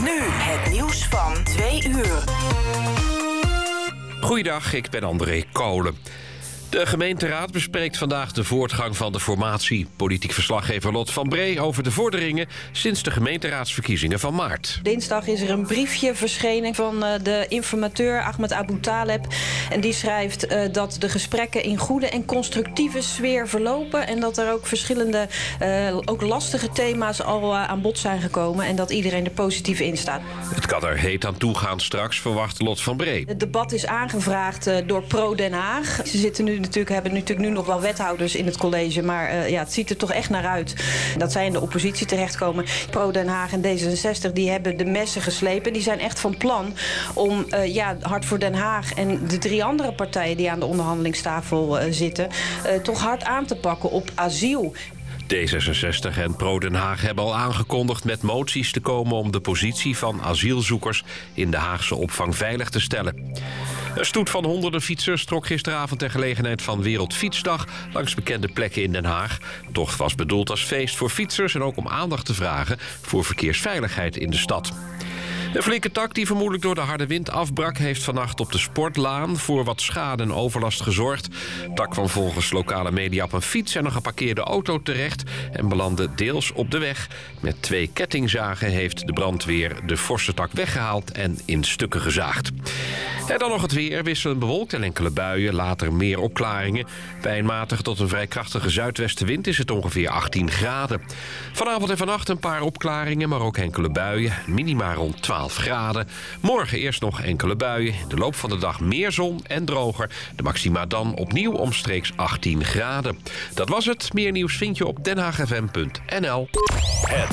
Nu het nieuws van 2 uur. Goeiedag, ik ben André Kolen. De gemeenteraad bespreekt vandaag de voortgang van de formatie. Politiek verslaggever Lot van Bree over de vorderingen sinds de gemeenteraadsverkiezingen van maart. Dinsdag is er een briefje verschenen van de informateur Ahmed Abu Taleb. En die schrijft dat de gesprekken in goede en constructieve sfeer verlopen. En dat er ook verschillende, ook lastige thema's al aan bod zijn gekomen. En dat iedereen er positief in staat. Het kan er heet aan toegaan straks, verwacht Lot van Bree. Het debat is aangevraagd door Pro Den Haag. Ze hebben natuurlijk nu nog wel wethouders in het college. Maar het ziet er toch echt naar uit dat zij in de oppositie terechtkomen. Pro Den Haag en D66 die hebben de messen geslepen. Die zijn echt van plan om Hart voor Den Haag en de 3 andere partijen die aan de onderhandelingstafel zitten, toch hard aan te pakken op asiel. D66 en Pro Den Haag hebben al aangekondigd met moties te komen om de positie van asielzoekers in de Haagse opvang veilig te stellen. Een stoet van honderden fietsers trok gisteravond ter gelegenheid van Wereldfietsdag langs bekende plekken in Den Haag. De tocht was bedoeld als feest voor fietsers en ook om aandacht te vragen voor verkeersveiligheid in de stad. Een flinke tak die vermoedelijk door de harde wind afbrak, heeft vannacht op de Sportlaan voor wat schade en overlast gezorgd. De tak kwam volgens lokale media op een fiets en een geparkeerde auto terecht en belandde deels op de weg. Met 2 kettingzagen heeft de brandweer de forse tak weggehaald en in stukken gezaagd. En dan nog het weer, wisselend bewolkt en enkele buien, later meer opklaringen. Bij een matige tot een vrij krachtige zuidwestenwind is het ongeveer 18 graden. Vanavond en vannacht een paar opklaringen, maar ook enkele buien. Minima rond 12 graden. Morgen eerst nog enkele buien. In de loop van de dag meer zon en droger. De maxima dan opnieuw omstreeks 18 graden. Dat was het. Meer nieuws vind je op denhaagfm.nl. Het